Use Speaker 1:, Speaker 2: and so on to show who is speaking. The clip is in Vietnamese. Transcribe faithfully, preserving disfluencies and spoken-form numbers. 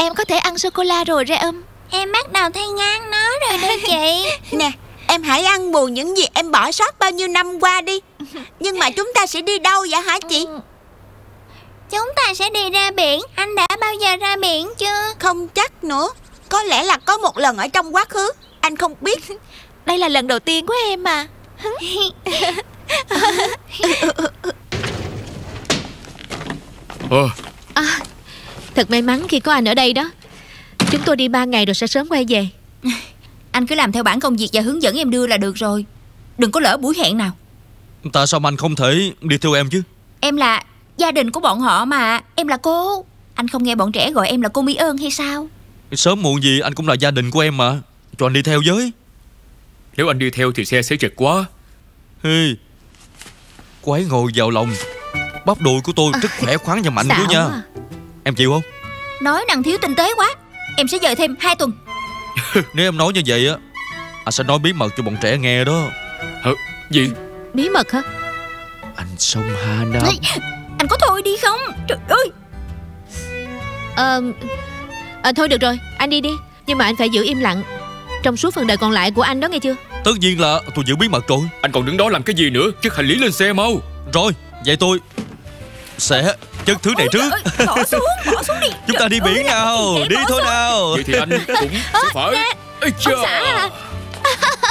Speaker 1: em có thể ăn sô-cô-la rồi Rê-um.
Speaker 2: Em bắt đầu thấy ngán nó rồi đó chị.
Speaker 3: Nè, em hãy ăn bù những gì em bỏ sót bao nhiêu năm qua đi. Nhưng mà chúng ta sẽ đi đâu vậy hả chị?
Speaker 2: Chúng ta sẽ đi ra biển. Anh đã bao giờ ra biển chưa?
Speaker 3: Không chắc nữa. Có lẽ là có một lần ở trong quá khứ. Anh không biết.
Speaker 1: Đây là lần đầu tiên của em mà.
Speaker 4: Ờ,
Speaker 1: À, thật may mắn khi có anh ở đây đó. Chúng tôi đi ba ngày rồi sẽ sớm quay về.
Speaker 2: Anh cứ làm theo bản công việc và hướng dẫn em đưa là được rồi. Đừng có lỡ buổi hẹn nào.
Speaker 4: tại sao anh không thể đi theo em chứ?
Speaker 2: Em là gia đình của bọn họ mà. Em là cô. Anh không nghe bọn trẻ gọi em là cô Mi ơn hay sao?
Speaker 4: Sớm muộn gì anh cũng là gia đình của em mà. Cho anh đi theo với.
Speaker 5: Nếu anh đi theo thì xe sẽ chật quá.
Speaker 4: Hey, cô ấy ngồi vào lòng. Bắp đùi của tôi rất khỏe khoắn và mạnh
Speaker 1: Xạo
Speaker 4: đó nha.
Speaker 1: à.
Speaker 4: Em chịu không?
Speaker 2: Nói năng thiếu tinh tế quá. Em sẽ dời thêm hai tuần.
Speaker 4: Nếu em nói như vậy á, anh sẽ nói bí mật cho bọn trẻ nghe đó.
Speaker 5: Hả? Gì?
Speaker 1: Bí mật hả?
Speaker 4: Anh sông Hà Nam.
Speaker 2: Anh có thôi đi không? Trời ơi.
Speaker 1: Ờ à, thôi được rồi, anh đi đi. Nhưng mà anh phải giữ im lặng trong suốt phần đời còn lại của anh đó, nghe chưa?
Speaker 4: Tất nhiên là tôi giữ bí mật rồi.
Speaker 5: Anh còn đứng đó làm cái gì nữa? Chất hành lý lên xe mau.
Speaker 4: Rồi, vậy tôi sẽ chất thứ này
Speaker 2: Ôi
Speaker 4: trước.
Speaker 2: trời ơi, bỏ xuống, bỏ xuống đi.
Speaker 4: Chúng ta đi
Speaker 2: Trời
Speaker 4: biển
Speaker 2: ơi,
Speaker 4: nào.
Speaker 2: vậy
Speaker 4: Đi
Speaker 2: bỏ
Speaker 4: thôi
Speaker 2: xuống.
Speaker 4: nào.
Speaker 5: Vậy thì anh cũng sẽ phải. Ây
Speaker 2: Ông xã
Speaker 5: chà.
Speaker 2: à,